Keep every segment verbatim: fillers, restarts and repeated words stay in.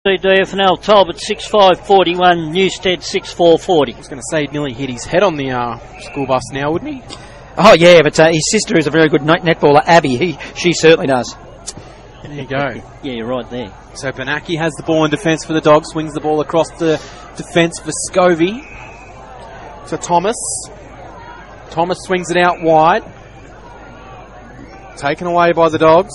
D F N L, Talbot six five forty-one, Newstead six four forty. I was going to say he'd nearly hit his head on the uh, school bus now, wouldn't he? Oh, yeah, but uh, his sister is a very good net- netballer, Abby. He, she certainly does. There you go. Yeah, you're right there. So Benaki has the ball in defence for the Dogs, swings the ball across the defence for Scovey. To Thomas. Thomas swings it out wide. Taken away by the Dogs.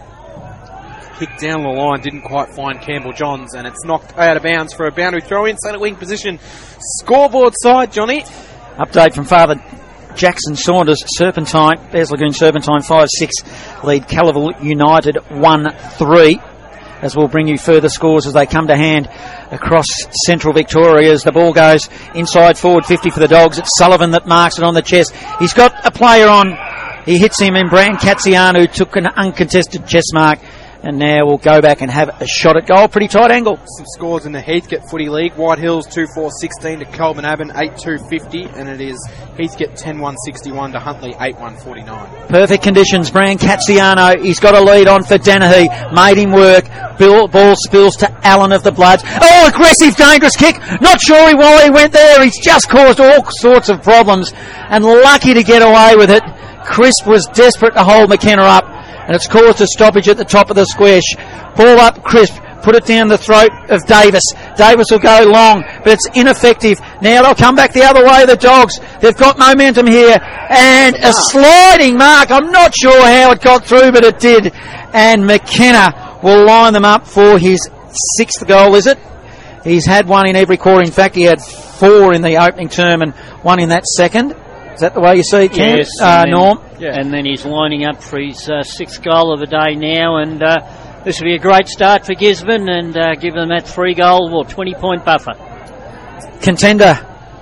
Kicked down the line, didn't quite find Campbell Johns, and it's knocked out of bounds for a boundary throw in centre wing position. Scoreboard side, Johnny. Update from Father Jackson Saunders, Serpentine, Bears Lagoon Serpentine five six, lead Calival United one three. As we'll bring you further scores as they come to hand across central Victoria as the ball goes inside forward fifty for the Dogs. It's Sullivan that marks it on the chest. He's got a player on. He hits him in Brand Katziano, who took an uncontested chest mark. And now we'll go back and have a shot at goal. Pretty tight angle. Some scores in the Heathcote Footy League. White Hills two four sixteen to Coleman Abbon eight two fifty. And it is Heathcote ten one sixty-one to Huntley eight one forty-nine. Perfect conditions. Brand Katziano, he's got a lead on for Dennehy. Made him work. Bill, ball spills to Allen of the Bloods. Oh, aggressive, dangerous kick. Not sure why he went there. He's just caused all sorts of problems. And lucky to get away with it. Crisp was desperate to hold McKenna up. And it's caused a stoppage at the top of the square. Ball up, Crisp. Put it down the throat of Davis. Davis will go long, but it's ineffective. Now they'll come back the other way, the Dogs. They've got momentum here. And a sliding mark. I'm not sure how it got through, but it did. And McKenna will line them up for his sixth goal, is it? He's had one in every quarter. In fact, he had four in the opening term and one in that second. Is that the way you see it, Cam? Yes, uh, then, Norm? Yeah. And then he's lining up for his uh, sixth goal of the day now, and uh, this will be a great start for Gisborne and uh, give them that three goal or twenty point buffer. Contender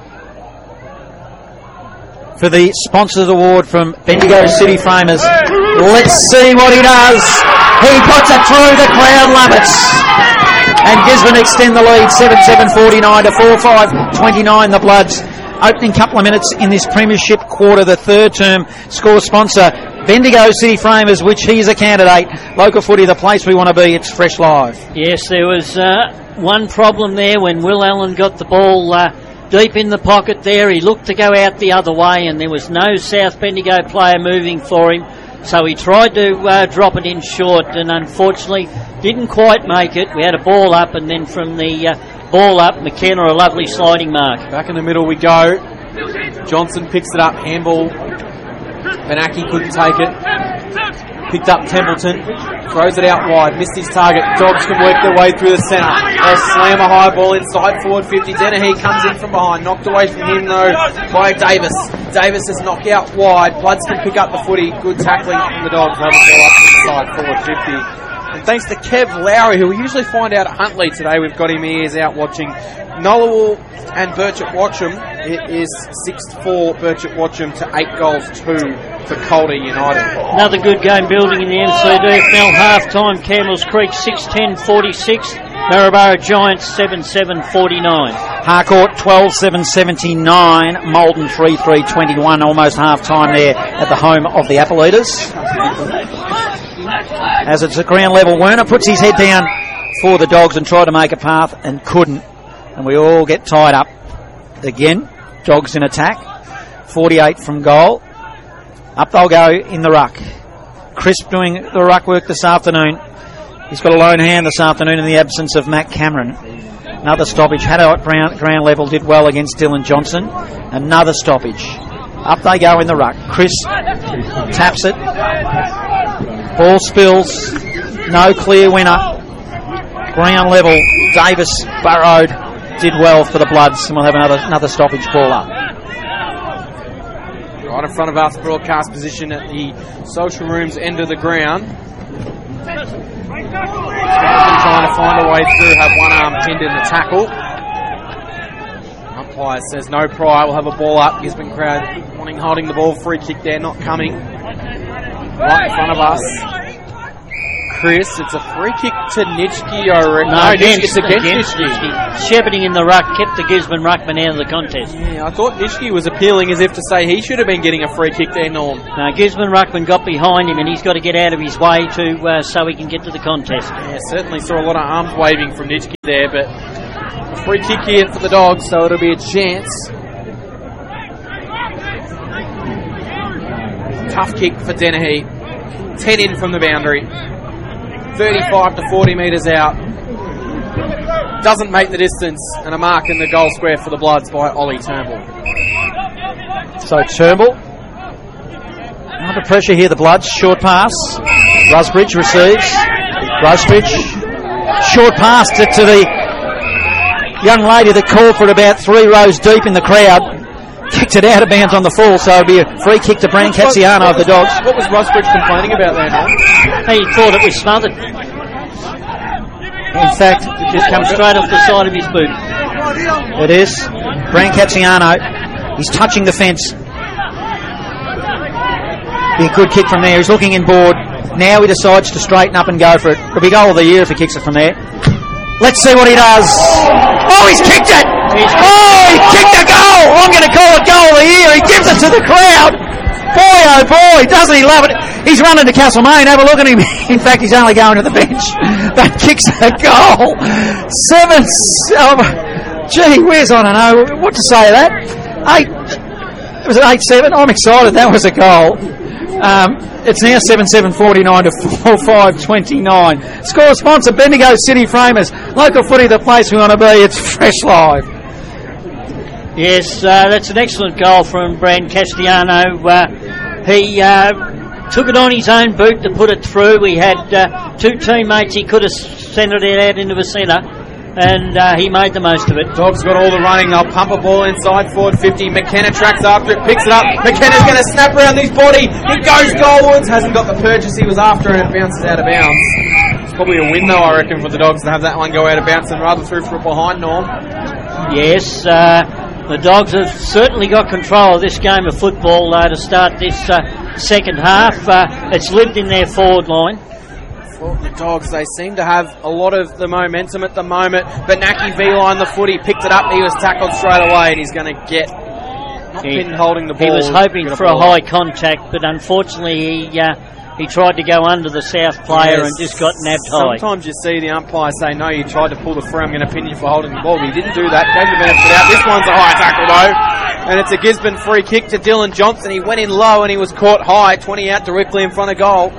for the Sponsors Award from Bendigo City Framers. Let's see what he does. He puts it through, the crowd love it. And Gisborne extend the lead seven seven forty-nine to four five twenty-nine, the Bloods. Opening couple of minutes in this premiership quarter, the third term score sponsor, Bendigo City Framers, which he's a candidate. Local footy, the place we want to be. It's Fresh Live. Yes, there was uh, one problem there when Will Allen got the ball uh, deep in the pocket there. He looked to go out the other way and there was no South Bendigo player moving for him. So he tried to uh, drop it in short and unfortunately didn't quite make it. We had a ball up and then from the uh, ball up, McKenna a lovely sliding mark. Back in the middle we go. Johnson picks it up, handball. Benaki couldn't take it. Picked up Templeton, throws it out wide, missed his target. Dogs can work their way through the centre. They'll slam a high ball inside forward fifty. Dennehy comes in from behind, knocked away from him though by Davis. Davis is knocked out wide. Bloods can pick up the footy. Good tackling from the Dogs. Have a ball up inside forward fifty. And thanks to Kev Lowry, who we usually find out at Huntley today, we've got him ears out watching. Nullawal and Birchett Watcham. It is six four Birchett Watcham to eight goals two for Calder United. Another good game building in the M C D F N L half-time. Campbell's Creek six ten forty-six. Maryborough Giants seven seven forty-nine. Harcourt twelve seven seventy-nine. Malden three three twenty-one. Almost half-time there at the home of the Apple Eaters. As it's at ground level, Werner puts his head down for the Dogs and tried to make a path and couldn't. And we all get tied up again. Dogs in attack. forty-eight from goal. Up they'll go in the ruck. Crisp doing the ruck work this afternoon. He's got a lone hand this afternoon in the absence of Matt Cameron. Another stoppage. Haddo at ground, ground level did well against Dylan Johnson. Another stoppage. Up they go in the ruck. Crisp taps it. Ball spills. No clear winner. Ground level. Davis burrowed. Did well for the Bloods, and we'll have another another stoppage ball up. Right in front of us, broadcast position at the social rooms end of the ground. Trying to find a way through, have one arm pinned in the tackle. Umpire says no pry, we'll have a ball up. Gisborne crowd wanting holding the ball, free kick there, not coming. Right in front of us. Chris. It's a free kick to Nitschke, I reckon. No, No, against, it's against, against Nitschke. Nitschke. Shepherding in the ruck kept the Gisborne ruckman out of the contest. Yeah, I thought Nitschke was appealing as if to say he should have been getting a free kick there, Norm. No, Gisborne ruckman got behind him and he's got to get out of his way to uh, so he can get to the contest. Yeah, certainly saw a lot of arms waving from Nitschke there, but a free kick here for the Dogs, so it'll be a chance. Tough kick for Dennehy. ten in from the boundary. thirty-five to forty metres out. Doesn't make the distance, and a mark in the goal square for the Bloods by Ollie Turnbull. So Turnbull under pressure here, the Bloods. Short pass. Rusbridge receives. Rusbridge. Short pass to, to the young lady that called for it about three rows deep in the crowd. Kicked it out of bounds on the full, so it'll be a free kick to Bran Cazziano of the Dogs. What was Rusbridge complaining about there, Norm? He thought it was smothered. In fact, It just comes straight off the side of his boot. it is. Bran Cazziano. He's touching the fence. Be a good kick from there. He's looking inboard. Now he decides to straighten up and go for it. It'll be goal of the year if he kicks it from there. Let's see what he does. Oh, he's kicked it! Oh, he kicked a goal! I'm going to call it goal of the year. He gives it to the crowd. Boy, oh boy, doesn't he love it? He's running to Castlemaine. Have a look at him. In fact, he's only going to the bench. But kicks a goal. Seven. Oh, gee whiz, I don't know what to say of that. Eight. It was an eight seven. I'm excited. That was a goal. Um, it's now seven seven forty-nine to four five twenty-nine. Score sponsor Bendigo City Framers. Local footy, the place we want to be. It's Fresh Live. Yes, uh, that's an excellent goal from Bran Castellano. Uh, he uh, took it on his own boot to put it through. He had uh, two teammates. He could have sent it out into the centre, and uh, he made the most of it. Dogs got all the running. They'll pump a ball inside forward fifty. McKenna tracks after it, picks it up. McKenna's going to snap around his body. He goes goalwards. Hasn't got the purchase he was after, and it bounces out of bounds. It's probably a win, though, I reckon, for the Dogs to have that one go out of bounds and rather through for a behind, Norm. Yes, uh, the Dogs have certainly got control of this game of football uh, to start this uh, second half. Uh, it's lived in their forward line. For the Dogs, they seem to have a lot of the momentum at the moment. But Naki V-line the footy, picked it up. He was tackled straight away, and he's going to get not He, been holding the ball. he was hoping for a ball. high contact, but unfortunately he uh, he tried to go under the South player Yes. and just got nabbed high. Sometimes you see the umpire say, no, you tried to pull the free, I'm going to pin you for holding the ball. But he didn't do that. Gave the benefit out. This one's a high tackle, though. And it's a Gisborne free kick to Dylan Johnson. He went in low and he was caught high. twenty out directly in front of goal.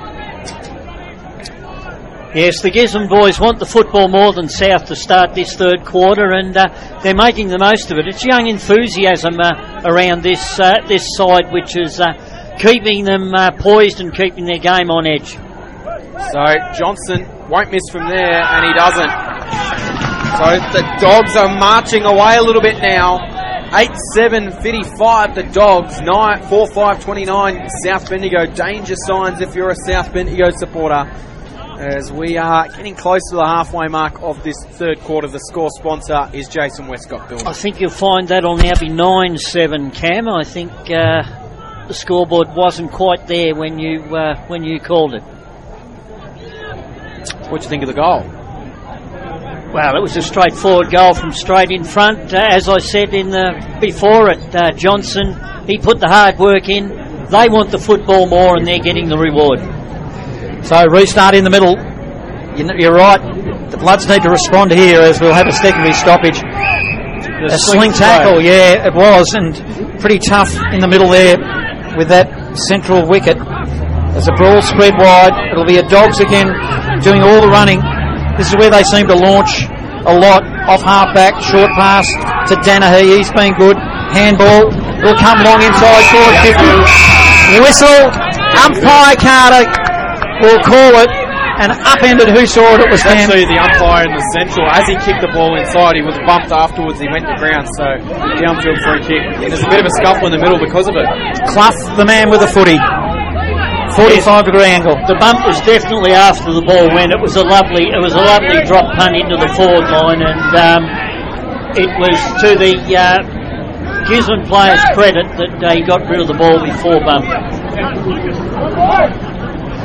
Yes, the Gisborne boys want the football more than South to start this third quarter, and uh, they're making the most of it. It's young enthusiasm uh, around this uh, this side, which is uh, keeping them uh, poised and keeping their game on edge. So Johnson won't miss from there, and he doesn't. So the Dogs are marching away a little bit now. eight seven fifty-five the Dogs, nine four five twenty-nine South Bendigo. Danger signs if you're a South Bendigo supporter, as we are getting close to the halfway mark of this third quarter. The score sponsor is Jason Westcott Building. I think you'll find that'll now be nine seven, Cam. I think uh, the scoreboard wasn't quite there when you uh, when you called it. What do you think of the goal? Well, it was a straightforward goal from straight in front. Uh, as I said in the before it, uh, Johnson, he put the hard work in. They want the football more, and they're getting the reward. So restart in the middle. You're right. The Bloods need to respond here, as we'll have a secondary stoppage. The A swing tackle, yeah, it was, and pretty tough in the middle there with that central wicket. There's a brawl spread wide. It'll be a Dogs again doing all the running. This is where they seem to launch a lot. Off half-back, short pass to Danahy. He's been good. Handball. It'll come long inside. Forward fifty. Whistle. Umpire Carter will call it. And upended who saw it. It was Cam. Actually, the umpire in the central, as he kicked the ball inside, he was bumped afterwards. He went to ground, so downfield free kick. There's a bit of a scuffle in the middle because of it. Clough, the man with the footy. forty-five degree angle. The bump was definitely after the ball went. It was a lovely, it was a lovely drop punt into the forward line, and um, it was to the uh, Gisborne player's credit that uh, he got rid of the ball before bump.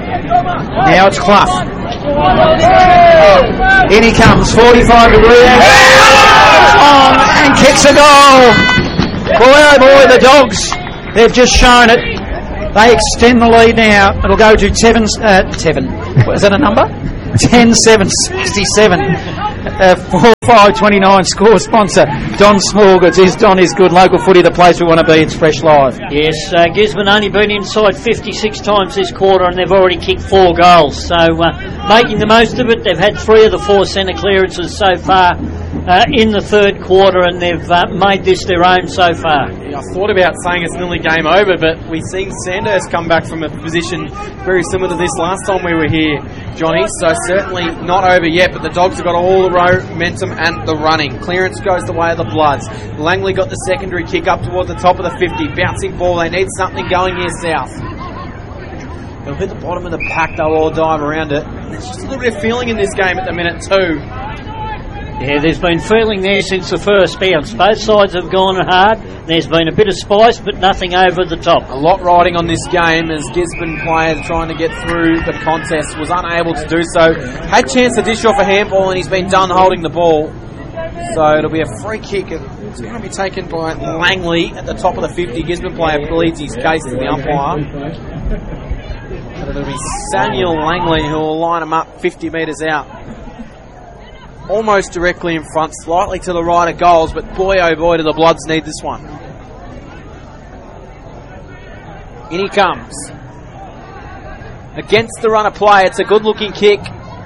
Now it's Clough. In he comes, forty-five degree angle. On and kicks a goal. Boy, oh boy, the Dogs, they've just shown it. They extend the lead now. It'll go to Tevin, uh, Tevin. Is that a number? ten seven sixty-seven. Uh, four five twenty-nine score sponsor Don Smallgoods. Is Don is good local footy, the place we want to be. It's Fresh Live. Yes, uh, Gisborne only been inside fifty-six times this quarter and they've already kicked four goals, so uh, making the most of it. They've had three of the four centre clearances so far uh, in the third quarter, and they've uh, made this their own so far. Yeah, I thought about saying it's nearly game over, but we've seen Sandhurst come back from a position very similar to this last time we were here, Johnny, so certainly not over yet, but the Dogs have got all the momentum and the running. Clearance goes the way of the Bloods. Langley got the secondary kick up towards the top of the fifty. Bouncing ball. They need something going here south. They'll hit the bottom of the pack. They'll all dive around it. There's just a little bit of feeling in this game at the minute too. Yeah, there's been feeling there since the first bounce. Both sides have gone hard. There's been a bit of spice, but nothing over the top. A lot riding on this game as Gisborne players trying to get through the contest was unable to do so. Had chance to dish off a handball and he's been done holding the ball. So it'll be a free kick. It's going to be taken by Langley at the top of the fifty. Gisborne player pleads his case to the umpire. But it'll be Samuel Langley who will line him up fifty metres out. Almost directly in front, slightly to the right of goals, but boy oh boy do the Bloods need this one. In he comes. Against the run of play, it's a good looking kick.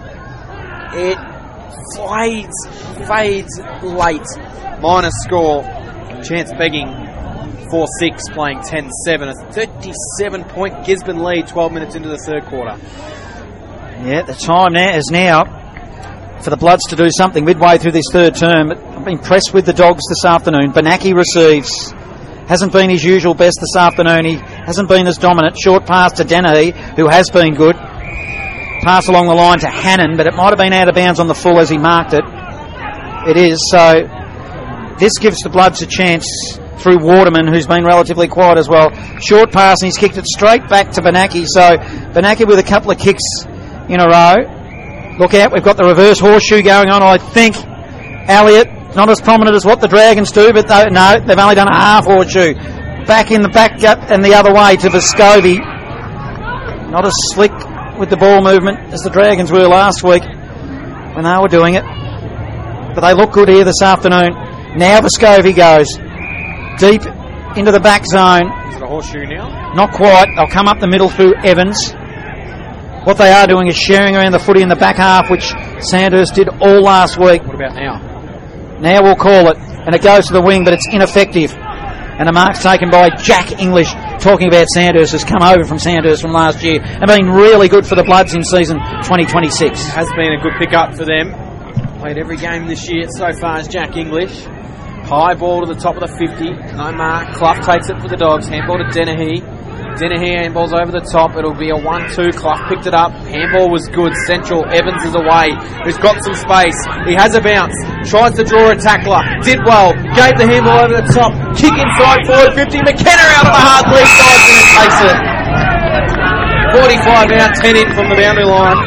It fades, fades late. Minus score. Chance begging four six, playing ten seven. A thirty-seven point Gisborne lead, twelve minutes into the third quarter. Yeah, the time now is now for the Bloods to do something midway through this third term. I've been impressed with the Dogs this afternoon. Benaki receives. Hasn't been his usual best this afternoon. He hasn't been as dominant. Short pass to Dennehy, who has been good. Pass along the line to Hannon, but it might have been out of bounds on the full as he marked it. It is, so this gives the Bloods a chance through Waterman, who's been relatively quiet as well. Short pass, and he's kicked it straight back to Benaki. So Benaki with a couple of kicks in a row. Look out, we've got the reverse horseshoe going on, I think. Elliott, not as prominent as what the Dragons do, but they, no, they've only done a half horseshoe. Back in the back gut and the other way to Vescovi. Not as slick with the ball movement as the Dragons were last week when they were doing it. But they look good here this afternoon. Now Vescovi goes deep into the back zone. Is it a horseshoe now? Not quite. They'll come up the middle through Evans. What they are doing is sharing around the footy in the back half, which Sandhurst did all last week. What about now? Now we'll call it, and it goes to the wing, but it's ineffective. And a mark's taken by Jack English. Talking about Sandhurst, has come over from Sandhurst from last year and been really good for the Bloods in season twenty twenty-six. Has been a good pick-up for them. Played every game this year so far as Jack English. High ball to the top of the fifty. No mark. Clough takes it for the Dogs. Handball to Dennehy. Dennehy handballs over the top. It'll be a one two. Clough picked it up. Handball was good. Central. Evans is away. Who's got some space. He has a bounce. Tries to draw a tackler. Did well. Gave the handball over the top. Kick inside forward fifty. McKenna out on the hard lead side and it takes it. forty-five out. ten in from the boundary line.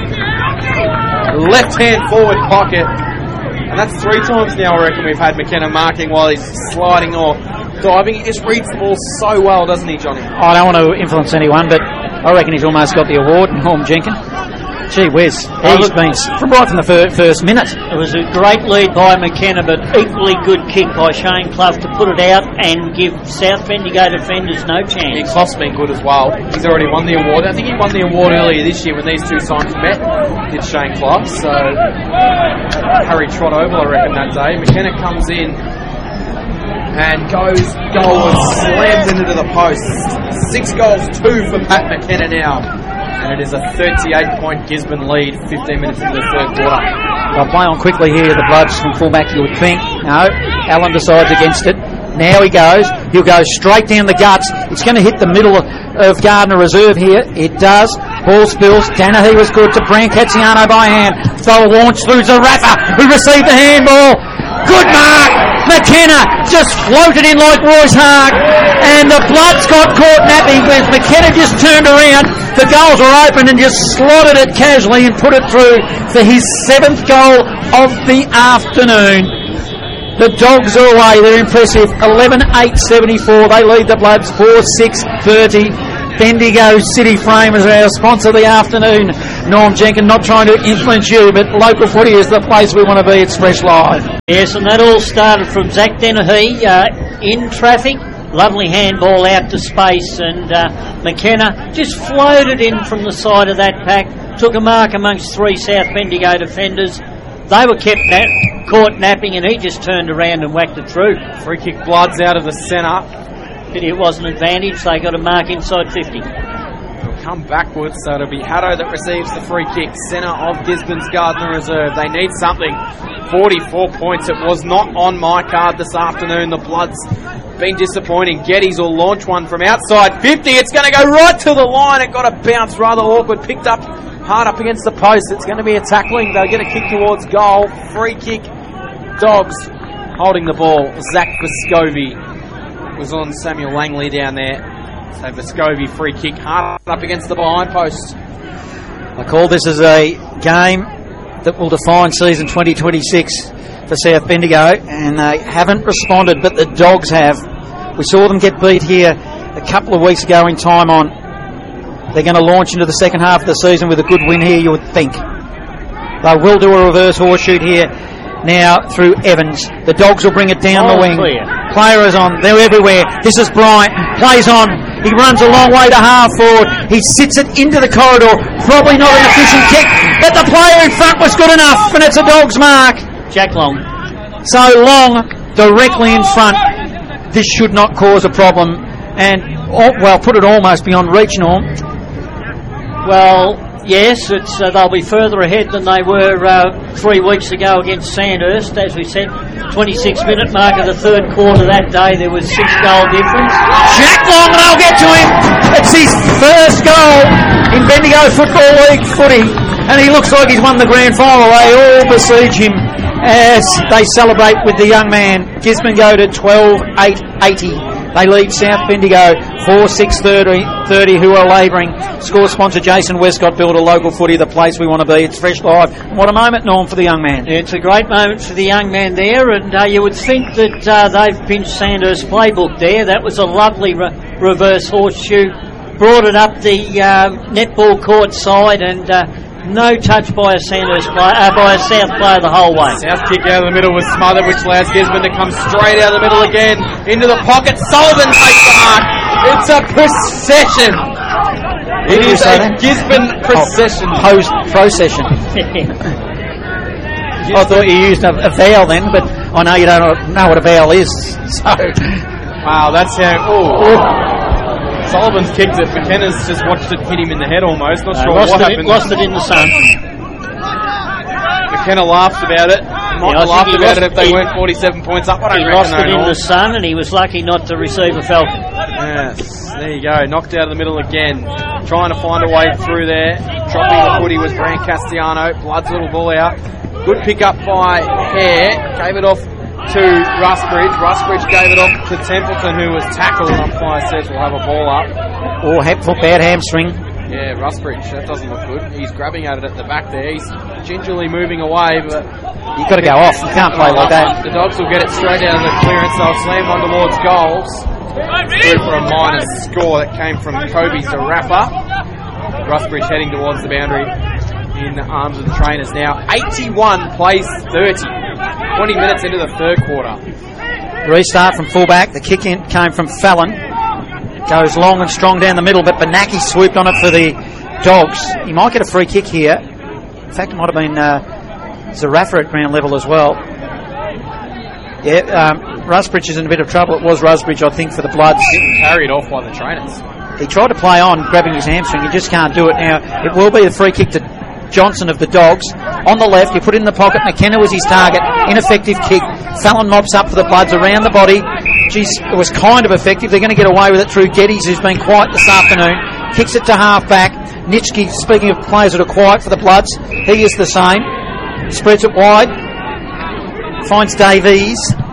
Left hand forward pocket. And that's three times now I reckon we've had McKenna marking while he's sliding or diving. He just reads the ball so well, doesn't he, Johnny? I don't want to influence anyone, but I reckon he's almost got the award. Norm Jenkins. Gee whiz, he's been from right from the fir- first minute. It was a great lead by McKenna, but equally good kick by Shane Clough to put it out and give South Bendigo defenders no chance. Yeah, Clough's been good as well. He's already won the award. I think he won the award earlier this year when these two sides met, did Shane Clough. So Harry Trott Oval, I reckon, that day. McKenna comes in and goes goal and slams into the post. Six goals, two for Pat McKenna now. And it is a thirty-eight point Gisborne lead, fifteen minutes into the third quarter. They'll play on quickly here, the Bloods from fullback, you would think. No, Allen decides against it. Now he goes. He'll go straight down the guts. It's going to hit the middle of, of Gardner Reserve here. It does. Ball spills. Dennehy was good to Brancaziano by hand. Throw a launch through Zarafa, who received the handball. Good mark. McKenna just floated in like Royce Haag, and the Bloods got caught napping when McKenna just turned around. The goals were open and just slotted it casually and put it through for his seventh goal of the afternoon. The Dogs are away. They're impressive. eleven eight seventy-four. They lead the Bloods four six thirty. Bendigo City Frame is our sponsor of the afternoon. Norm Jenkins, not trying to influence you, but local footy is the place we want to be. It's Fresh Live. Yes, and that all started from Zach Dennehy uh, in traffic. Lovely handball out to space, and uh, McKenna just floated in from the side of that pack, took a mark amongst three South Bendigo defenders. They were kept na- caught napping, and he just turned around and whacked it through. Free kick, Bloods out of the centre. Pity it wasn't an advantage. They got a mark inside fifty. They'll come backwards, so it'll be Haddo that receives the free kick. Centre of Gisborne's Gardner Reserve. They need something. forty-four points. It was not on my card this afternoon. The Bloods been disappointing. Geddes will launch one from outside fifty. It's going to go right to the line. It got a bounce, rather awkward. Picked up hard up against the post. It's going to be a tackling. They'll get a kick towards goal. Free kick. Dogs holding the ball. Zach Vescovi was on Samuel Langley down there. So Vescovi free kick hard up against the behind post. I call this as a game that will define season twenty twenty-six for South Bendigo, and they haven't responded, but the Dogs have. We saw them get beat here a couple of weeks ago in time on. They're going to launch into the second half of the season with a good win here, you would think. They will do a reverse horseshoe here now through Evans. The Dogs will bring it down oh, the wing. Clear. Player is on. They're everywhere. This is Bryant. Plays on. He runs a long way to half forward. He sits it into the corridor. Probably not an efficient kick, but the player in front was good enough, and it's a Dogs mark. Jack Long. So Long directly in front. This should not cause a problem. And, oh, well, put it almost beyond reach, Norm. Well, yes, it's uh, they'll be further ahead than they were uh, three weeks ago against Sandhurst. As we said, twenty-six minute mark of the third quarter that day, there was six goal difference. Jack Long, and I'll get to him. It's his first goal in Bendigo Football League footy, and he looks like he's won the grand final. They all besiege him as they celebrate with the young man. Gisborne go to twelve eight eighty. They lead South Bendigo four six thirty, who are labouring. Score sponsor Jason Westcott, build a local footy, the place we want to be. It's Fresh Live. And what a moment, Norm, for the young man. It's a great moment for the young man there, and uh, you would think that uh, they've pinched Sandhurst's playbook there. That was a lovely re- reverse horseshoe. Brought it up the uh, netball court side, and uh, no touch by a Sandhurst player, uh, by a South player the whole way. South kick out of the middle was smothered, which allows Gisborne to come straight out of the middle again into the pocket. Sullivan takes the mark. It's a procession. It is a Gisborne procession. Oh, post procession. I thought you used a, a vowel then, but I know you don't know what a vowel is. So, wow, that's how. Oh. Sullivan's kicked it. McKenna's just watched it hit him in the head almost. Not uh, sure lost what it, happened. Lost it in the sun. McKenna laughed about it. Might yeah, have laughed about lost, it if they he, weren't forty-seven points up. I don't he reckon lost it in all. the sun, and he was lucky not to receive a falcon. Yes, there you go. Knocked out of the middle again. Trying to find a way through there. Dropping the footy was Brand Castellano. Blood's little ball out. Good pick up by Hare. Gave it off to Rusbridge. Rusbridge gave it off to Templeton, who was tackled. Umpire says we'll have a ball up. Or oh, bad hamstring. Yeah, Rusbridge. That doesn't look good. He's grabbing at it at the back there. He's gingerly moving away, but you've got to go off. You can't play like that. The Dogs will get it straight out of the clearance. They'll slam one towards goals. Through for a minus score that came from Kobe Zarappa. Rusbridge heading towards the boundary in the arms of the trainers now. eighty-one plays thirty. twenty minutes into the third quarter. Restart from fullback. The kick in came from Fallon. Goes long and strong down the middle, but Benaki swooped on it for the Dogs. He might get a free kick here. In fact, it might have been uh, Zaraffa at ground level as well. Yeah, um, Rusbridge is in a bit of trouble. It was Rusbridge, I think, for the Bloods. Carried off by the trainers. He tried to play on, grabbing his hamstring. He just can't do it now. It will be a free kick to Johnson of the Dogs. On the left, you put it in the pocket. McKenna was his target. Ineffective kick. Fallon mops up for the Bloods around the body. Geez, it was kind of effective. They're going to get away with it through Geddes, who's been quiet this afternoon. Kicks it to half-back. Nitschke, speaking of players that are quiet for the Bloods, he is the same. Spreads it wide. Finds Davies.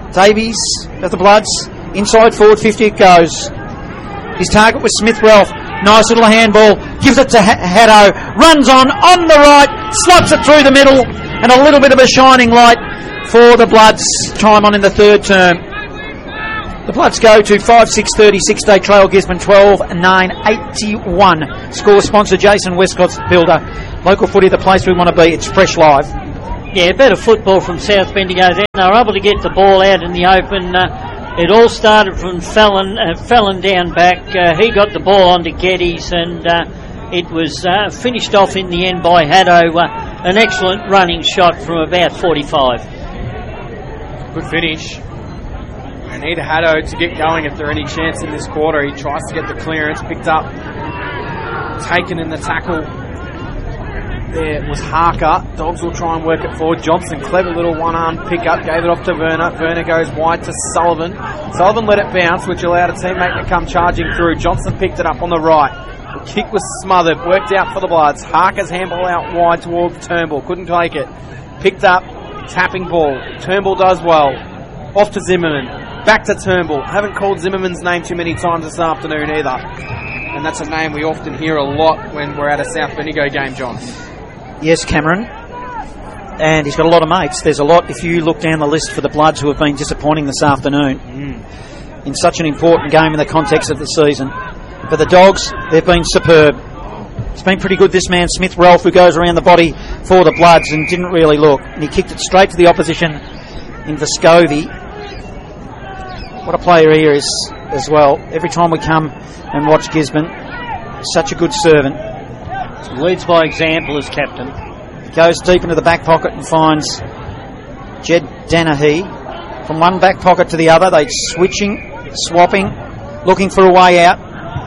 Davies of the Bloods. Inside forward fifty it goes. His target was Smith Ralph. Nice little handball. Gives it to H- Haddo. Runs on, on the right. Slots it through the middle. And a little bit of a shining light for the Bloods. Time on in the third term. The Bloods go to five six thirty-six. They trail Gisborne twelve nine eighty-one. Score sponsor Jason Westcott's Builder. Local footy, the place we want to be. It's Fresh Live. Yeah, better football from South Bendigo then. They were able to get the ball out in the open. Uh, it all started from Fallon, uh, Fallon down back. Uh, he got the ball onto Geddes, and uh, it was uh, finished off in the end by Haddo. Uh, an excellent running shot from about forty-five. Good finish. They need Haddo to get going if there are any chance in this quarter. He tries to get the clearance, picked up, taken in the tackle. There was Harker. Dogs will try and work it forward. Johnson, clever little one-arm pick-up, gave it off to Werner. Werner goes wide to Sullivan. Sullivan let it bounce, which allowed a teammate to come charging through. Johnson picked it up on the right. The kick was smothered, worked out for the Bloods. Harker's handball out wide towards Turnbull, couldn't take it. Picked up, tapping ball. Turnbull does well. Off to Zimmerman. Back to Turnbull. Haven't called Zimmerman's name too many times this afternoon either. And that's a name we often hear a lot when we're at a South Bendigo game, John. Yes, Cameron. And he's got a lot of mates. There's a lot, if you look down the list for the Bloods, who have been disappointing this afternoon mm. in such an important game in the context of the season. For the Dogs, they've been superb. It's been pretty good, this man, Smith Ralph, who goes around the body for the Bloods and didn't really look. And he kicked it straight to the opposition in Vescovi. What a player he is as well. Every time we come and watch Gisborne, such a good servant. Leads by example as captain. Goes deep into the back pocket and finds Jed Danahy. From one back pocket to the other, they're switching, swapping, looking for a way out.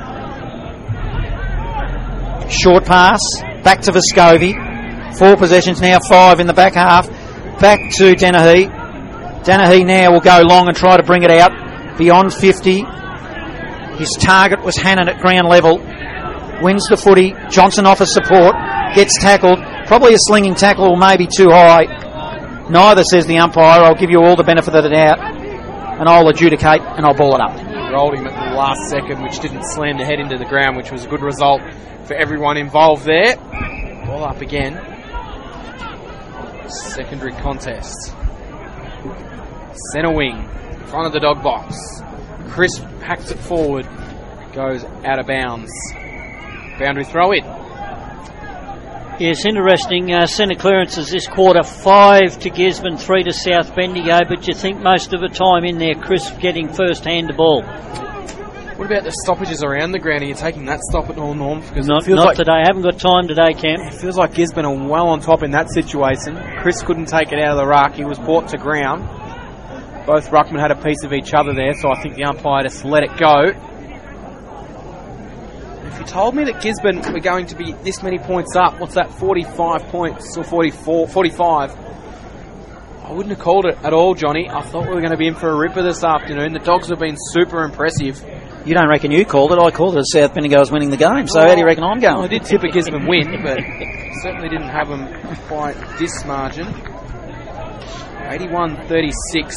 Short pass, back to Vescovi. Four possessions now, five in the back half. Back to Danahy. Danahy now will go long and try to bring it out beyond fifty. His target was Hannon at ground level. Wins the footy. Johnson offers support. Gets tackled. Probably a slinging tackle or maybe too high. Neither, says the umpire. I'll give you all the benefit of the doubt. And I'll adjudicate and I'll ball it up. Rolled him at the last second, which didn't slam the head into the ground, which was a good result for everyone involved there. Ball up again. Secondary contest. Centre wing. In front of the dog box. Chris hacks it forward. Goes out of bounds. Boundary throw in. Yes, interesting. Uh, centre clearances this quarter, five to Gisborne, three to South Bendigo, but you think most of the time in there, Chris getting first hand the ball. What about the stoppages around the ground? Are you taking that stop at all, Norm? Because not it feels not like, today. I haven't got time today, Cam. It feels like Gisborne are well on top in that situation. Chris couldn't take it out of the ruck. He was brought to ground. Both ruckmen had a piece of each other there, so I think the umpire just let it go. If you told me that Gisborne were going to be this many points up, what's that, forty-five points or forty-four, forty-five, I wouldn't have called it at all, Johnny. I thought we were going to be in for a ripper this afternoon. The Dogs have been super impressive. You don't reckon you called it? I called it as South Bendigo was winning the game. So oh, how do you reckon I'm going? Well, I did tip a Gisborne win, but certainly didn't have them by this margin. eighty-one thirty-six.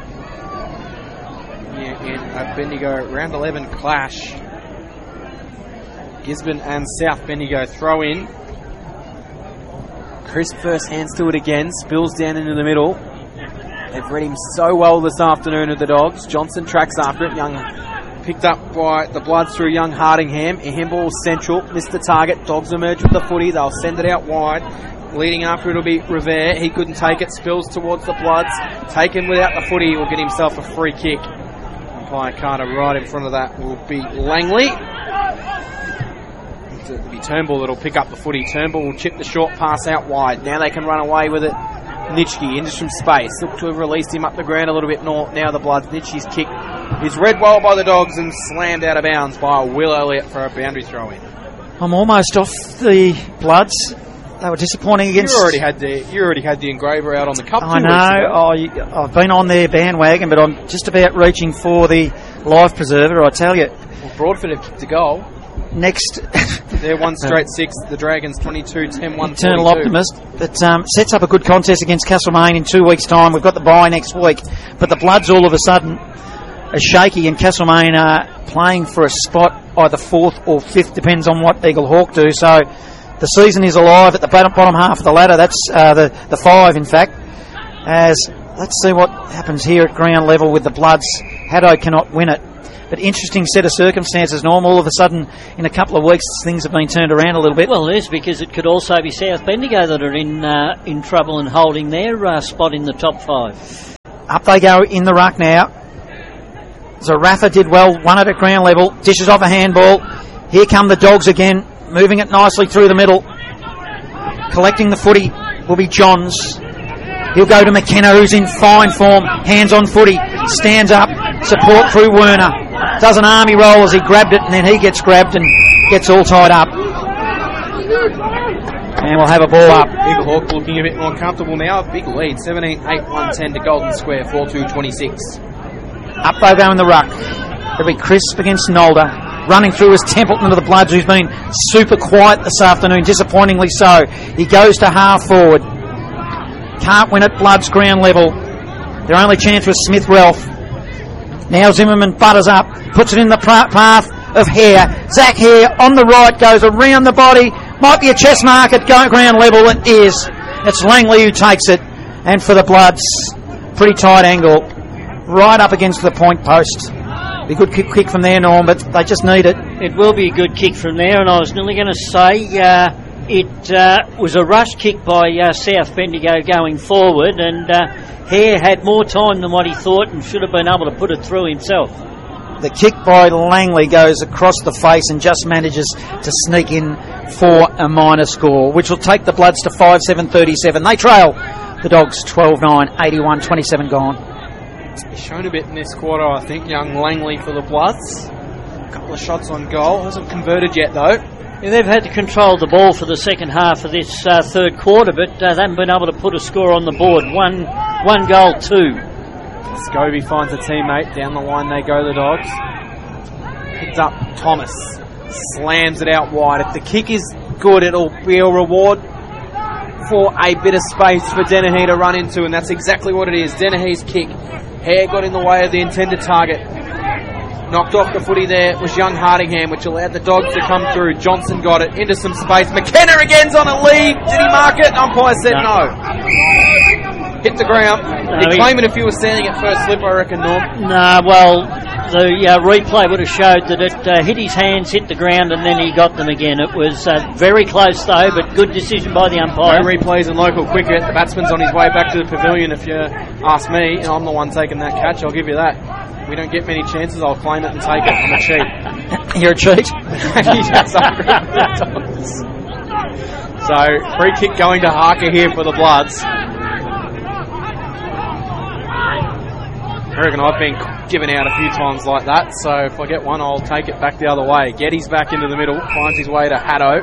Yeah, in a Bendigo round eleven clash. Gisborne and South Bendigo throw in. Chris first hands to it again, spills down into the middle. They've read him so well this afternoon of the Dogs. Johnson tracks after it. Young picked up by the Bloods through young Hardingham. A handball central, missed the target. Dogs emerge with the footy. They'll send it out wide. Leading after it'll be Revere. He couldn't take it. Spills towards the Bloods. Taken without the footy. He will get himself a free kick. Umpire Carter right in front of that will be Langley. It'll be Turnbull that'll pick up the footy. Turnbull will chip the short pass out wide. Now they can run away with it. Nitschke into some space. Look to have released him up the ground a little bit more. Now the Bloods. Nitschke's kick is read well by the Dogs and slammed out of bounds by Will Elliott for a boundary throw in. I'm almost off the Bloods. They were disappointing against. You already had the you already had the engraver out on the cup. I know. I, I've been on their bandwagon, but I'm just about reaching for the life preserver. I tell you. Well, Broadford have kicked a goal. next They're one straight six. The Dragons twenty-two ten one. Eternal Optimist that um, sets up a good contest against Castlemaine in two weeks' time. We've got the bye next week, but the Bloods all of a sudden are shaky, and Castlemaine are playing for a spot either fourth or fifth, depends on what Eagle Hawk do. So the season is alive at the bottom, bottom half of the ladder. That's uh, the the five, in fact. As let's see what happens here at ground level with the Bloods. Haddo cannot win it. But interesting set of circumstances, Norm. All of a sudden, in a couple of weeks, things have been turned around a little bit. Well, it is, because it could also be South Bendigo that are in uh, in trouble and holding their uh, spot in the top five. Up they go in the ruck now. Zarafa did well, won it at ground level, dishes off a handball. Here come the Dogs again, moving it nicely through the middle. Collecting the footy will be Johns. He'll go to McKenna, who's in fine form, hands on footy, stands up, support through Werner. Does an army roll as he grabbed it, and then he gets grabbed and gets all tied up. And we'll have a ball up. Eagle Hawk looking a bit more comfortable now. Big lead, seventeen eight one ten to Golden Square, four two twenty-six. Up they go in the ruck. It'll be Crisp against Nolder. Running through is Templeton of the Bloods, who's been super quiet this afternoon, disappointingly so. He goes to half forward. Can't win at Bloods ground level. Their only chance was Smith Ralph. Now Zimmerman butters up, puts it in the path of Hare. Zach Hare on the right, goes around the body. Might be a chest mark at ground level. It is. It's Langley who takes it. And for the Bloods, pretty tight angle. Right up against the point post. Be a good kick, kick from there, Norm, but they just need it. It will be a good kick from there, and I was nearly going to say uh, it uh, was a rush kick by uh, South Bendigo going forward, and uh, Hare had more time than what he thought and should have been able to put it through himself. The kick by Langley goes across the face and just manages to sneak in for a minor score, which will take the Bloods to five seven thirty-seven. They trail the Dogs twelve nine, eighty-one twenty-seven gone. He's shown a bit in this quarter, I think, young Langley for the Bloods. A couple of shots on goal. Hasn't converted yet, though. Yeah, they've had to control the ball for the second half of this uh, third quarter, but uh, they haven't been able to put a score on the board. One, one goal, two. Scobie finds a teammate. Down the line they go, the Dogs. Picked up Thomas. Slams it out wide. If the kick is good, it'll be a reward for a bit of space for Dennehy to run into, and that's exactly what it is. Dennehy's kick. Hare got in the way of the intended target. Knocked off the footy there was young Hardingham, which allowed the Dogs to come through. Johnson got it into some space. McKenna again's on a lead. Did he mark it? Umpire said no. no. Hit the ground. No, You'd claim it if you were standing at first slip, I reckon, Norm. Nah, well, the uh, replay would have showed that it uh, hit his hands, hit the ground, and then he got them again. It was uh, very close, though, but good decision by the umpire. No replays in local cricket. The batsman's on his way back to the pavilion, if you ask me. And I'm the one taking that catch, I'll give you that. We don't get many chances, I'll claim it and take it. I'm a cheat. You're a cheat? Yes, I agree with the Dogs. So, free kick going to Harker here for the Bloods. I reckon I've been given out a few times like that, so if I get one, I'll take it back the other way. Geddes back into the middle, finds his way to Haddo.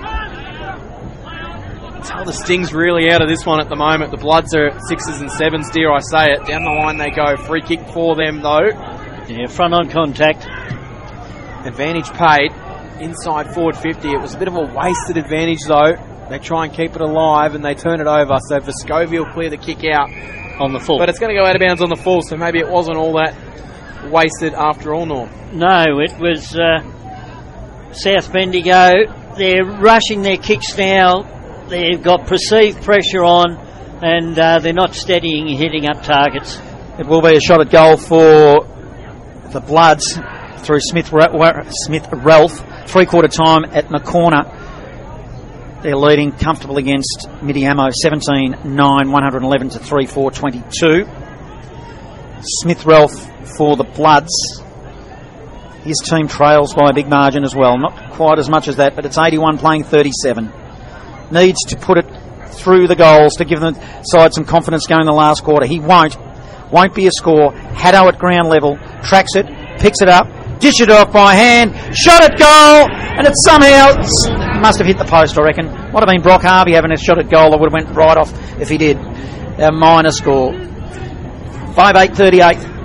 Tell the sting's really out of this one at the moment. The Bloods are at sixes and sevens, dare I say it. Down the line they go. Free kick for them, though. Yeah, front on contact. Advantage paid. Inside forward fifty. It was a bit of a wasted advantage, though. They try and keep it alive, and they turn it over. So Vescovi will clear the kick out. On the full. But it's going to go out of bounds on the full, so maybe it wasn't all that wasted after all, Norm. No, it was uh, South Bendigo. They're rushing their kicks now. They've got perceived pressure on, and uh, they're not steadying and hitting up targets. It will be a shot at goal for the Bloods through Smith, Ra- Smith Ralph. Three-quarter time at McCorner. They're leading comfortable against Midiamo, seventeen nine, one eleven to three four twenty-two. Smith Ralph for the Bloods. His team trails by a big margin as well. Not quite as much as that, but it's eighty-one playing thirty-seven. Needs to put it through the goals to give the side some confidence going in the last quarter. He won't. Won't be a score. Haddo at ground level. Tracks it. Picks it up. Dish it off by hand. Shot at goal. And it somehow must have hit the post, I reckon. Might have been Brock Harvey having a shot at goal that would have went right off if he did. A minor score. five eight thirty-eight.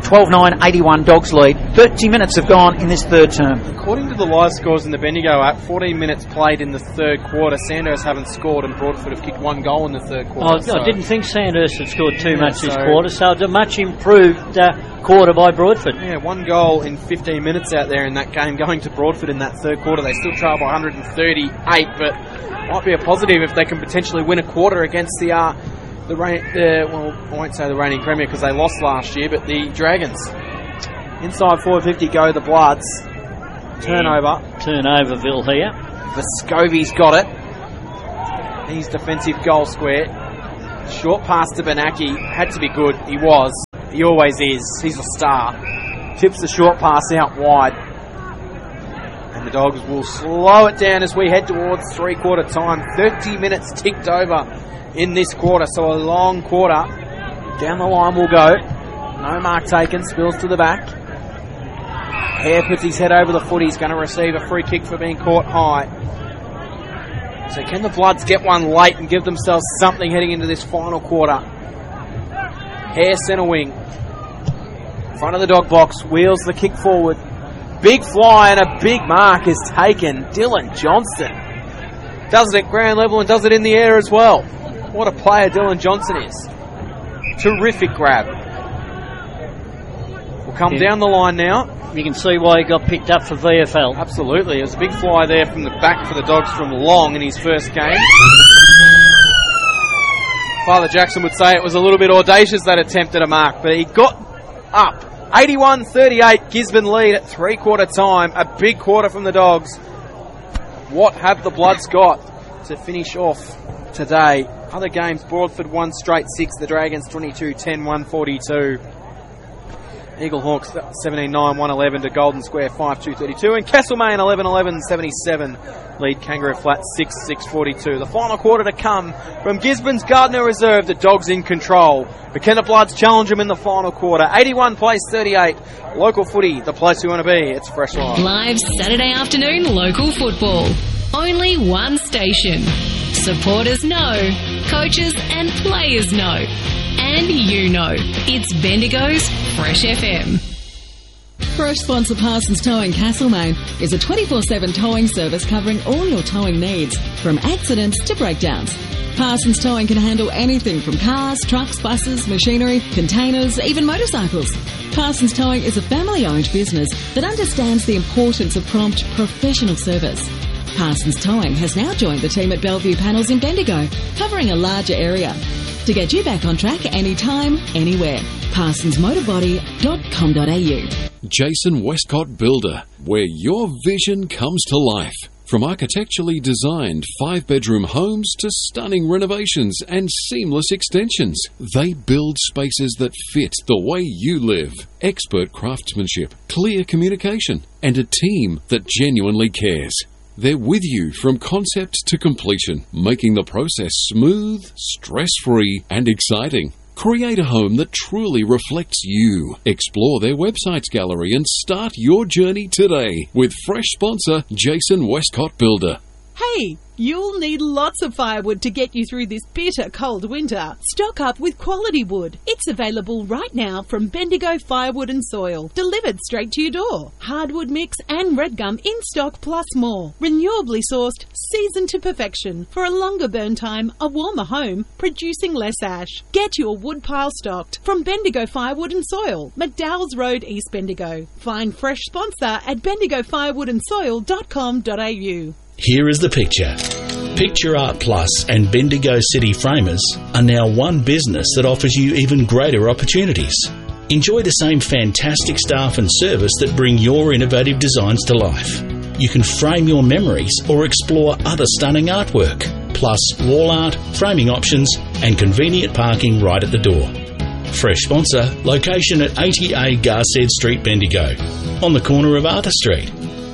twelve nine, eighty-one Dogs lead. thirty minutes have gone in this third term. According to the live scores in the Bendigo app, fourteen minutes played in the third quarter. Sandhurst haven't scored and Broadford have kicked one goal in the third quarter. Oh, so. I didn't think Sandhurst had scored too Yeah, much this so- quarter, so it's a much improved uh, quarter by Broadford. Yeah, one goal in fifteen minutes out there in that game going to Broadford in that third quarter. They still trail by one hundred thirty-eight, but might be a positive if they can potentially win a quarter against the, uh, the, reign, uh, well, I won't say the reigning premier because they lost last year, but the Dragons. Inside forward fifty go the Bloods. Turnover. Turnoverville here. Vescovi's got it. He's defensive goal square. Short pass to Benaki. Had to be good. He was. He always is. He's a star. Tips the short pass out wide. And the Dogs will slow it down as we head towards three-quarter time. thirty minutes ticked over in this quarter, so a long quarter. Down the line we'll go. No mark taken. Spills to the back. Hare puts his head over the foot. He's going to receive a free kick for being caught high. So can the Bloods get one late and give themselves something heading into this final quarter? Hare centre wing. Front of the Dog box. Wheels the kick forward. Big fly and a big mark is taken. Dylan Johnson does it at ground level and does it in the air as well. What a player Dylan Johnson is. Terrific grab. We'll come Yeah. down the line now. You can see why he got picked up for V F L. Absolutely. It was a big fly there from the back for the Dogs from Long in his first game. Father Jackson would say it was a little bit audacious, that attempt at a mark, but he got up. eighty-one thirty-eight, Gisborne lead at three-quarter time. A big quarter from the Dogs. What have the Bloods got to finish off today? Other games, Broadford one straight six, the Dragons twenty-two ten, one forty-two. Eagle Hawks seventeen nine, one eleven to Golden Square five two thirty-two, and Castlemaine eleven eleven, seventy-seven lead Kangaroo Flat six six forty-two. The final quarter to come from Gisborne's Gardner Reserve. The Dogs in control, but can the Bloods challenge them in the final quarter? eighty-one plays thirty-eight. Local footy, the place we want to be. It's Fresh Live. Live Saturday afternoon local football. Only one station. Supporters know, coaches and players know. And you know, it's Bendigo's Fresh F M. Fresh sponsor Parsons Towing Castlemaine is a twenty-four seven towing service covering all your towing needs, from accidents to breakdowns. Parsons Towing can handle anything from cars, trucks, buses, machinery, containers, even motorcycles. Parsons Towing is a family-owned business that understands the importance of prompt, professional service. Parsons Towing has now joined the team at Bellevue Panels in Bendigo, covering a larger area. To get you back on track anytime, anywhere. parsons motor body dot com dot a u. Jason Westcott Builder, where your vision comes to life. From architecturally designed five-bedroom homes to stunning renovations and seamless extensions, they build spaces that fit the way you live. Expert craftsmanship, clear communication, and a team that genuinely cares. They're with you from concept to completion, making the process smooth, stress-free, and exciting. Create a home that truly reflects you. Explore their website's gallery and start your journey today with fresh sponsor Jason Westcott Builder. Hey, you'll need lots of firewood to get you through this bitter cold winter. Stock up with quality wood. It's available right now from Bendigo Firewood and Soil, delivered straight to your door. Hardwood mix and red gum in stock plus more. Renewably sourced, seasoned to perfection for a longer burn time, a warmer home, producing less ash. Get your wood pile stocked from Bendigo Firewood and Soil, McDowell's Road, East Bendigo. Find fresh sponsor at bendigo firewood and soil dot com dot a u. Here is the picture. Picture Art Plus and Bendigo City Framers are now one business that offers you even greater opportunities. Enjoy the same fantastic staff and service that bring your innovative designs to life. You can frame your memories or explore other stunning artwork, plus wall art, framing options, and convenient parking right at the door. Fresh sponsor, location at eighty A Garsed Street, Bendigo, on the corner of Arthur Street.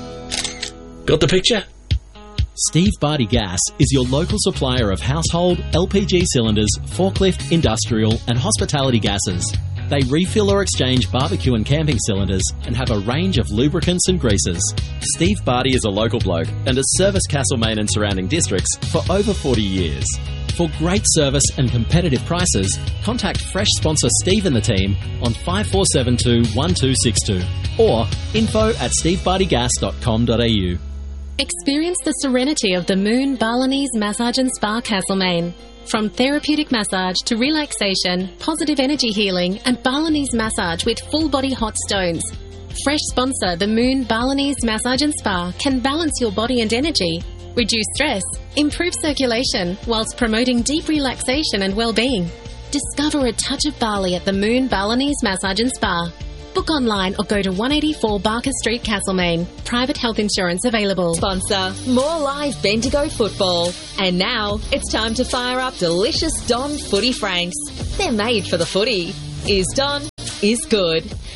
Got the picture? Steve Barty Gas is your local supplier of household, L P G cylinders, forklift, industrial and hospitality gases. They refill or exchange barbecue and camping cylinders and have a range of lubricants and greases. Steve Barty is a local bloke and has serviced Castlemaine and surrounding districts for over forty years. For great service and competitive prices, contact Fresh sponsor Steve and the team on five four seven two, one two six two or info at steve barty gas dot com dot a u. Experience the serenity of the Moon Balinese Massage and Spa Castlemaine. From therapeutic massage to relaxation, positive energy healing and Balinese massage with full body hot stones. Fresh sponsor the Moon Balinese Massage and Spa can balance your body and energy, reduce stress, improve circulation whilst promoting deep relaxation and well-being. Discover a touch of Bali at the Moon Balinese Massage and Spa. Book online or go to one eighty-four Barker Street, Castlemaine. Private health insurance available. Sponsor, more live Bendigo football. And now, it's time to fire up delicious Don Footy Franks. They're made for the footy. Is Don, is good.